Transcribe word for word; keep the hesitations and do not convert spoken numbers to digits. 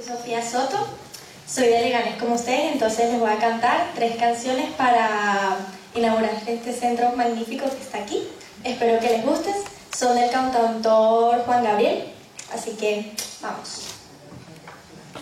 Sofía Soto, soy de Leganés como ustedes, entonces les voy a cantar tres canciones para inaugurar este centro magnífico que está aquí. Espero que les guste, son del cantautor Juan Gabriel, así que vamos.